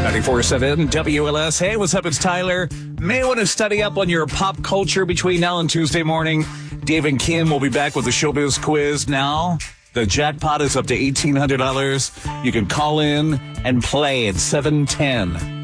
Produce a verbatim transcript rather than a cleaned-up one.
ninety-four point seven W L S. Hey, what's up? It's Tyler. May want to study up on your pop culture between now and Tuesday morning. Dave and Kim will be back with the Showbiz Quiz now. The jackpot is up to eighteen hundred dollars. You can call in and play at seven ten.